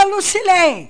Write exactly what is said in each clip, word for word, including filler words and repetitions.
Lucilene.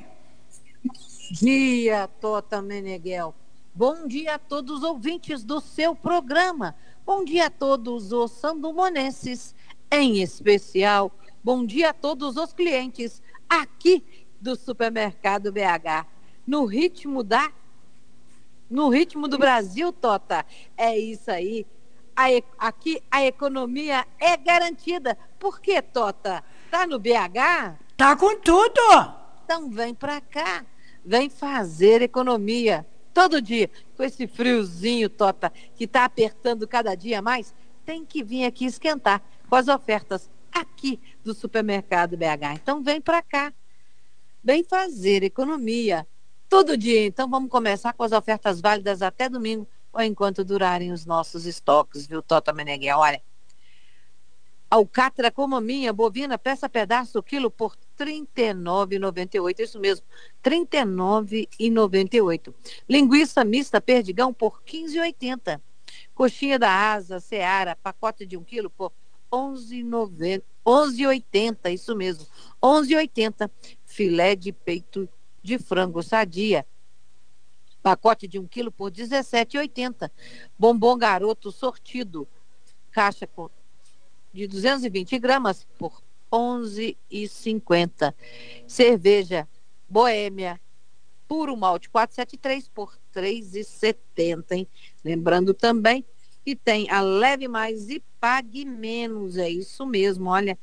Dia, Tota Meneghel. Bom dia a todos os ouvintes do seu programa. Bom dia a todos os sandomonenses, em especial. Bom dia a todos os clientes aqui do Supermercado B H. No ritmo da... No ritmo do Brasil, Tota. É isso aí. A e... Aqui a economia é garantida. Por quê, Tota? Tá no B H? Tá com tudo. Então vem pra cá. Vem fazer economia todo dia. Com esse friozinho, Tota, que está apertando cada dia mais, tem que vir aqui esquentar com as ofertas aqui do Supermercado B H. Então vem para cá. Vem fazer economia todo dia. Então vamos começar com as ofertas válidas até domingo, ou enquanto durarem os nossos estoques, viu, Tota Meneghel? Olha, alcatra como minha, bovina, peça pedaço, quilo por trinta e nove reais e noventa e oito centavos. Isso mesmo, trinta e nove reais e noventa e oito centavos. Linguiça mista perdigão por quinze reais e oitenta centavos. Coxinha da asa, Seara, pacote de um quilo por onze reais e oitenta centavos. Isso mesmo, onze reais e oitenta centavos. Filé de peito de frango sadia, pacote de um quilo por dezessete reais e oitenta centavos. Bombom garoto sortido, caixa com de duzentos e vinte gramas por onze reais e cinquenta centavos. Cerveja Boêmia puro malte quatrocentos e setenta e três por três reais e setenta centavos, hein? Lembrando também que tem a Leve Mais e Pague Menos, é isso mesmo, olha.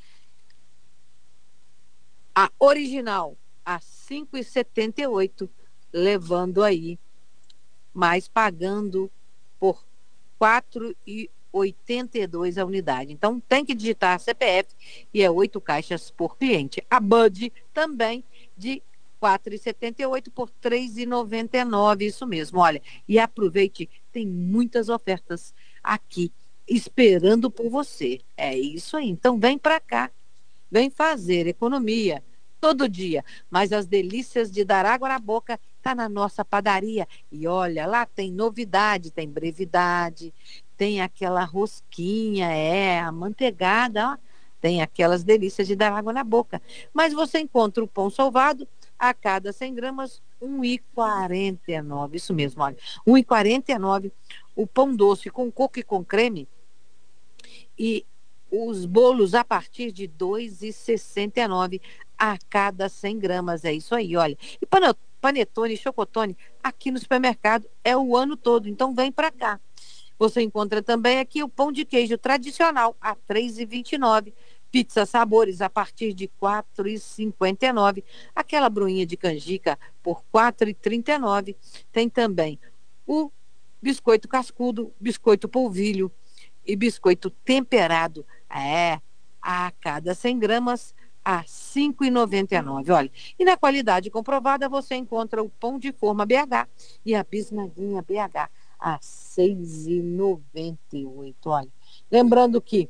A original a cinco reais e setenta e oito centavos, levando aí, mas pagando por quatro reais e oitenta e dois centavos a unidade. Então tem que digitar C P F e é oito caixas por cliente. A Bud também de quatro reais e setenta e oito centavos por três reais e noventa e nove centavos, isso mesmo. Olha, e aproveite, tem muitas ofertas aqui esperando por você. É isso aí. Então vem para cá. Vem fazer economia todo dia. Mas as delícias de dar água na boca tá na nossa padaria. E olha, lá tem novidade, tem brevidade, tem aquela rosquinha, é, a manteigada, ó. Tem aquelas delícias de dar água na boca. Mas você encontra o pão salvado a cada cem gramas, um real e quarenta e nove. Isso mesmo, olha, um real e quarenta e nove. O pão doce com coco e com creme e os bolos a partir de dois reais e sessenta e nove a cada cem gramas. É isso aí, olha. E panetone, chocotone, aqui no supermercado é o ano todo, então vem para cá. Você encontra também aqui o pão de queijo tradicional a três reais e vinte e nove centavos. Pizza sabores a partir de quatro reais e cinquenta e nove centavos. Aquela broinha de canjica por quatro reais e trinta e nove centavos. Tem também o biscoito cascudo, biscoito polvilho e biscoito temperado, é, a cada cem gramas a cinco reais e noventa e nove centavos. Olha, e na qualidade comprovada você encontra o pão de forma B H e a bisnaguinha B H a seis reais e noventa e oito centavos. Olha, lembrando que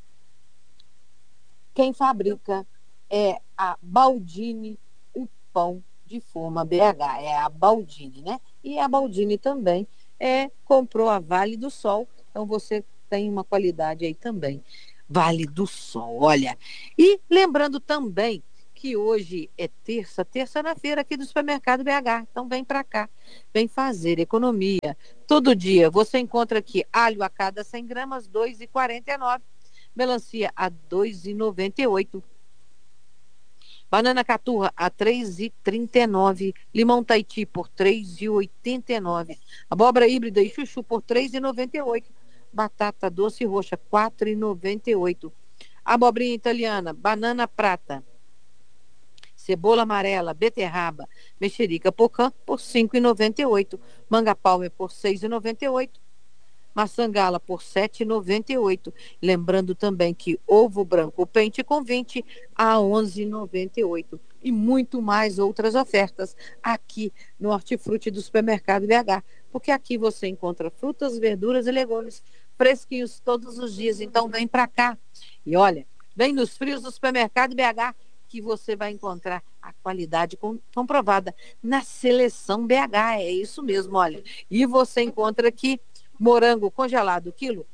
quem fabrica é a Baldini, o pão de forma B H, é a Baldini, né? E a Baldini também é, comprou a Vale do Sol, então você tem uma qualidade aí também. Vale do Sol, olha. E lembrando também que hoje é terça, terça na feira aqui do Supermercado B H. Então vem para cá, vem fazer economia. Todo dia você encontra aqui alho a cada cem gramas, dois reais e quarenta e nove centavos. Melancia a dois reais e noventa e oito centavos. Banana caturra a três reais e trinta e nove centavos. Limão Tahiti por três reais e oitenta e nove centavos. Abóbora híbrida e chuchu por três reais e noventa e oito centavos. Batata doce roxa, quatro reais e noventa e oito centavos. Abobrinha italiana, banana prata, cebola amarela, beterraba, mexerica pocã por cinco reais e noventa e oito centavos. Manga palmer por seis reais e noventa e oito centavos. Maçã gala por sete reais e noventa e oito centavos. Lembrando também que ovo branco pente com vinte a onze reais e noventa e oito centavos. E muito mais outras ofertas aqui no Hortifruti do Supermercado B H. Porque aqui você encontra frutas, verduras e legumes fresquinhos todos os dias. Então vem para cá. E olha, vem nos frios do Supermercado B H que você vai encontrar a qualidade comprovada na seleção B H. É isso mesmo, olha. E você encontra aqui morango congelado, quilo,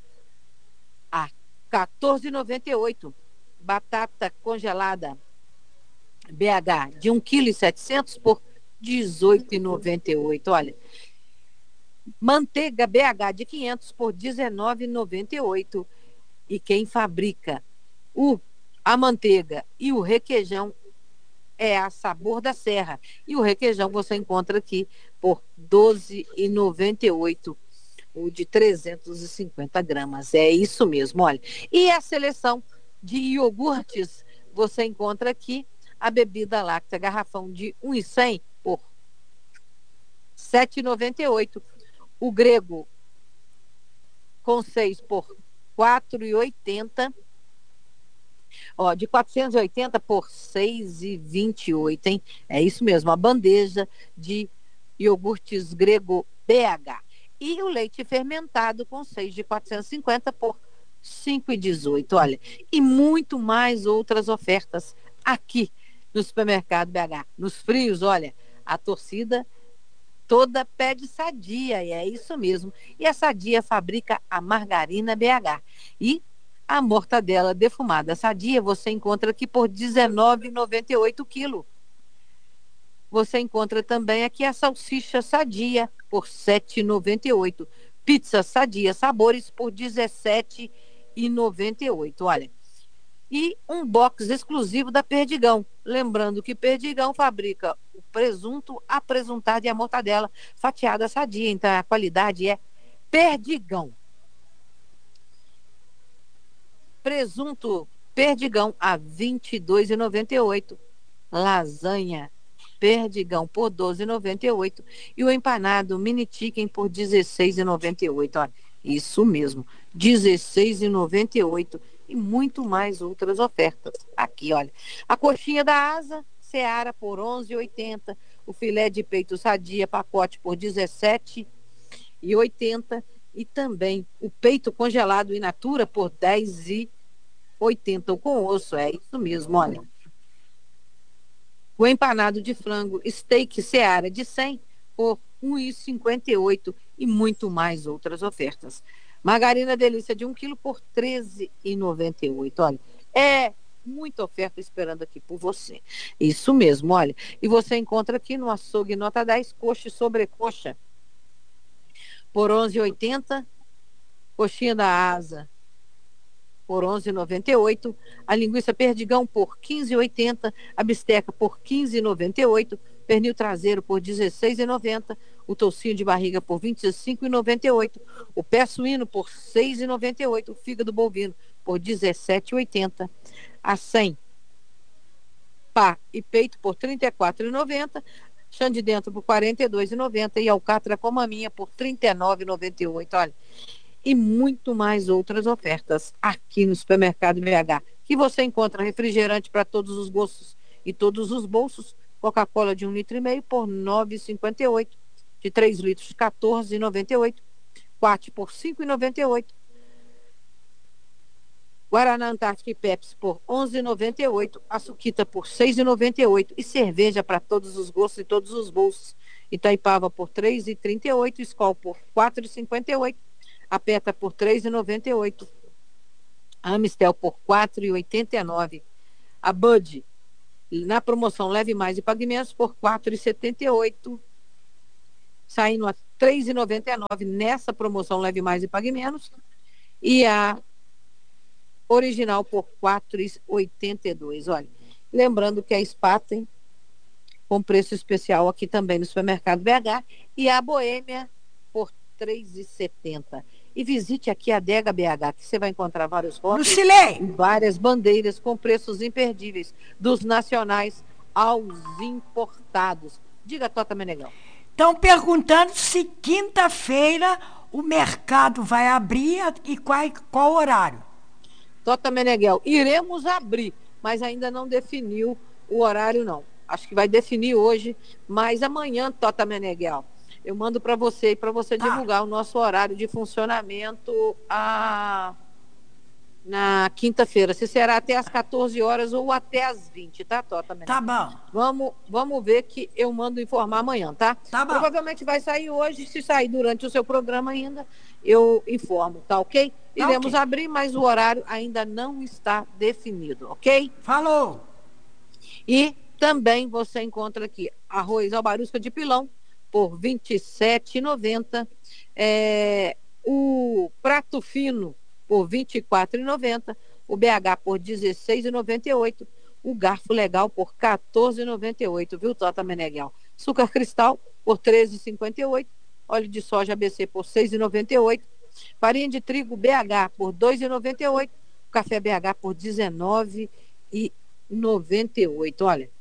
a quatorze reais e noventa e oito centavos. Batata congelada, B H de um vírgula sete quilos por dezoito reais e noventa e oito centavos. Olha, manteiga B H de quinhentos por dezenove reais e noventa e oito centavos. E quem fabrica o, a manteiga e o requeijão é a Sabor da Serra. E o requeijão você encontra aqui por doze reais e noventa e oito centavos, o de trezentos e cinquenta gramas. É isso mesmo, olha. E a seleção de iogurtes, você encontra aqui a bebida láctea garrafão de um real e cem por sete reais e noventa e oito centavos. O grego com seis por quatro reais e oitenta centavos. Ó, de quatrocentos e oitenta por seis reais e vinte e oito centavos, hein? É isso mesmo, a bandeja de iogurtes grego B H. E o leite fermentado com seis de quatrocentos e cinquenta por cinco reais e dezoito centavos. Olha, e muito mais outras ofertas aqui no supermercado B H. Nos frios, olha, a torcida toda pede Sadia, e é isso mesmo. E a Sadia fabrica a margarina B H. E a mortadela defumada Sadia você encontra aqui por dezenove reais e noventa e oito centavos quilo. Você encontra também aqui a salsicha Sadia por sete reais e noventa e oito centavos. Pizza Sadia Sabores por dezessete reais e noventa e oito centavos. Olha, e um box exclusivo da Perdigão. Lembrando que Perdigão fabrica o presunto, a presuntada e a mortadela fatiada Sadia. Então a qualidade é Perdigão. Presunto Perdigão a vinte e dois reais e noventa e oito centavos. Lasanha Perdigão por doze reais e noventa e oito centavos. E o empanado mini chicken por dezesseis reais e noventa e oito centavos. Olha, isso mesmo, dezesseis reais e noventa e oito centavos. E muito mais outras ofertas. Aqui, olha. A coxinha da asa Seara por onze reais e oitenta centavos. O filé de peito Sadia pacote por dezessete reais e oitenta centavos. E também o peito congelado in natura por dez reais e oitenta centavos. O com osso, é isso mesmo, olha. O empanado de frango steak Seara de cem por um real e cinquenta e oito centavos. E muito mais outras ofertas. Margarina Delícia de um quilo por treze reais e noventa e oito centavos. Olha, é muita oferta esperando aqui por você. Isso mesmo, olha. E você encontra aqui no açougue nota dez, coxa e sobrecoxa por onze reais e oitenta centavos. Coxinha da asa por onze reais e noventa e oito centavos. A linguiça Perdigão por quinze reais e oitenta centavos. A bisteca por quinze reais e noventa e oito centavos. Pernil traseiro por dezesseis reais e noventa centavos. O toucinho de barriga por vinte e cinco reais e noventa e oito centavos. O pé suíno por seis reais e noventa e oito centavos. O fígado bovino por dezessete reais e oitenta centavos. A cem pá e peito por trinta e quatro reais e noventa centavos. Chã de dentro por quarenta e dois reais e noventa centavos. E alcatra com maminha por trinta e nove reais e noventa e oito centavos. Olha, e muito mais outras ofertas aqui no supermercado B H. Que você encontra refrigerante para todos os gostos e todos os bolsos. Coca-Cola de um litro e meio por nove reais e cinquenta e oito centavos. De três litros, quatorze reais e noventa e oito centavos. Quat por cinco reais e noventa e oito centavos. Guaraná Antártica e Pepsi por onze reais e noventa e oito centavos. Açuquita por seis reais e noventa e oito centavos. E cerveja para todos os gostos e todos os bolsos. Itaipava por três reais e trinta e oito centavos. Skol por quatro reais e cinquenta e oito centavos. A Peta por três reais e noventa e oito centavos. A Amistel por quatro reais e oitenta e nove centavos. A Bud, na promoção Leve Mais e Pague Menos, por quatro reais e setenta e oito centavos. Saindo a três reais e noventa e nove centavos nessa promoção Leve Mais e Pague Menos. E a Original por quatro reais e oitenta e dois centavos. Olha, lembrando que a Spaten com preço especial aqui também no supermercado B H. E a Boêmia por três reais e setenta centavos. E visite aqui a Adega B H, que você vai encontrar vários rótulos e várias bandeiras com preços imperdíveis, dos nacionais aos importados. Diga, Tota Menegão. Estão perguntando se quinta-feira o mercado vai abrir e qual, qual horário. Tota Meneghel, iremos abrir, mas ainda não definiu o horário, não. Acho que vai definir hoje, mas amanhã, Tota Meneghel, eu mando para você e para você tá. divulgar o nosso horário de funcionamento a... na quinta-feira. Se será até às quatorze horas ou até às vinte, tá, Tota Meneghel? Tá bom. Vamos, vamos ver que eu mando informar amanhã, tá? Tá bom. Provavelmente vai sair hoje, se sair durante o seu programa ainda, eu informo, tá ok? Iremos okay. abrir, mas o horário ainda não está definido, ok? Falou! E Também você encontra aqui arroz albarusca de pilão por vinte e sete reais e noventa centavos. É, o prato fino por vinte e quatro reais e noventa centavos. O B H por dezesseis reais e noventa e oito centavos. O garfo legal por quatorze reais e noventa e oito centavos, viu, Tota Meneghel? Açúcar cristal por treze reais e cinquenta e oito centavos. Óleo de soja A B C por seis reais e noventa e oito centavos. Farinha de trigo B H por dois reais e noventa e oito centavos. Café B H por dezenove reais e noventa e oito centavos. Olha,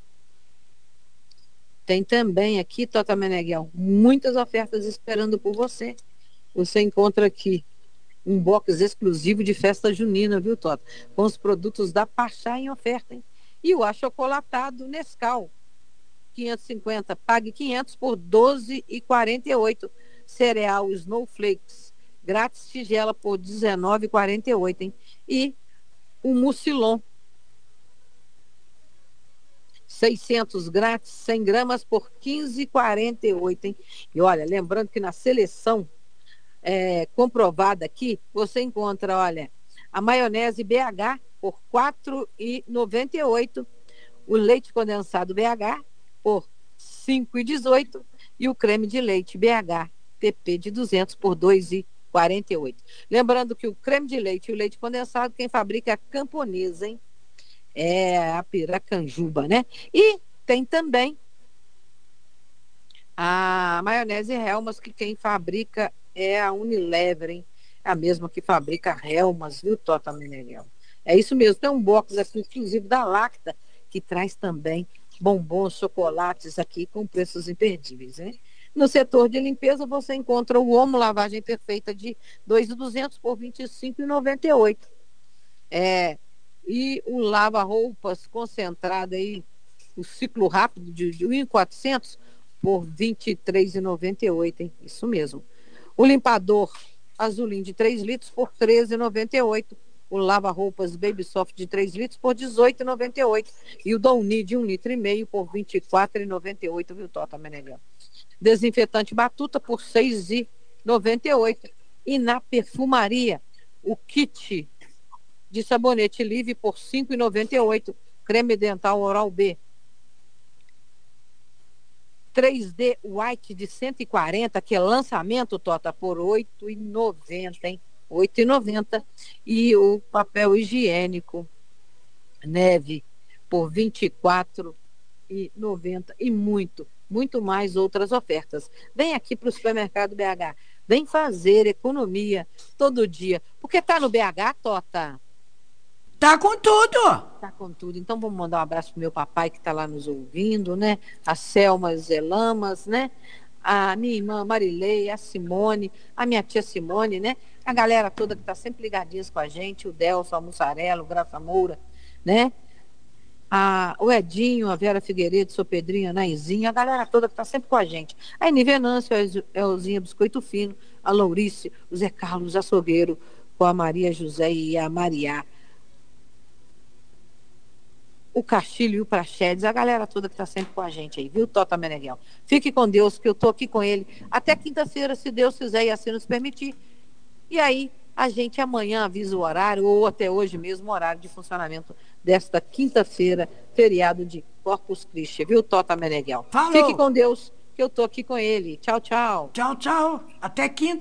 tem também aqui, Tota Meneghel, muitas ofertas esperando por você. Você encontra aqui um box exclusivo de festa junina, viu, Tota? Com os produtos da Pachá em oferta, hein? E o achocolatado Nescau, quinhentos e cinquenta, pague quinhentos por doze reais e quarenta e oito centavos. Cereal Snowflakes, grátis tigela por dezenove reais e quarenta e oito centavos, hein? E o Mucilon, seiscentos grátis, cem gramas por quinze reais e quarenta e oito centavos, hein? E olha, lembrando que na seleção é, comprovada aqui, você encontra, olha, a maionese B H por quatro reais e noventa e oito centavos, o leite condensado B H por cinco reais e dezoito centavos e o creme de leite B H T P de duzentos por dois reais e quarenta e oito centavos. Lembrando que o creme de leite e o leite condensado, quem fabrica é a Camponesa, hein? É a Piracanjuba, né? E tem também a maionese Helmas, que quem fabrica é a Unilever, hein? É a mesma que fabrica Helmas, viu, Tota Meneghel? É isso mesmo, tem um box aqui exclusivo da Lacta, que traz também bombons, chocolates aqui com preços imperdíveis, né? No setor de limpeza, você encontra o Omo Lavagem Perfeita de dois mil e duzentos por vinte e cinco reais e noventa e oito centavos. É, e o lava-roupas concentrado aí, o ciclo rápido de mil e quatrocentos por vinte e três reais e noventa e oito centavos, hein? Isso mesmo. O limpador Azulim de três litros por treze reais e noventa e oito centavos. O lava-roupas Baby Soft de três litros por dezoito reais e noventa e oito centavos. E o Downy de um litro e meio por vinte e quatro reais e noventa e oito centavos, viu, Tota Meneghel? Desinfetante Batuta por seis reais e noventa e oito centavos. E na perfumaria, o kit de sabonete Live por cinco reais e noventa e oito centavos. Creme dental Oral B três D White de cento e quarenta, que é lançamento, Tota, por oito reais e noventa centavos, hein? oito reais e noventa centavos. E o papel higiênico Neve por vinte e quatro reais e noventa centavos. E muito, muito mais outras ofertas. Vem aqui para o Supermercado B H. Vem fazer economia todo dia. Porque tá no B H, Tota? Tá com tudo. Tá com tudo. Então vamos mandar um abraço pro meu papai que está lá nos ouvindo, né? A Selma Zelamas, né? A minha irmã Marilei, a Simone, a minha tia Simone, né? A galera toda que está sempre ligadinha com a gente, o Delso, a Mussarela, o Graça Moura, né? A, o Edinho, a Vera Figueiredo, seu Pedrinho, a Naizinha, a galera toda que está sempre com a gente. A Eni Venâncio, a Elzinha Biscoito Fino, a Lourice, o Zé Carlos Açougueiro, com a Maria José e a Mariá, o Castilho e o Praxedes, a galera toda que está sempre com a gente aí, viu, Tota Meneghel? Fique com Deus, que eu estou aqui com ele até quinta-feira, se Deus quiser e assim nos permitir. E aí, a gente amanhã avisa o horário, ou até hoje mesmo, o horário de funcionamento desta quinta-feira, feriado de Corpus Christi, viu, Tota Meneghel? Falou. Fique com Deus, que eu estou aqui com ele. Tchau, tchau. Tchau, tchau. Até quinta.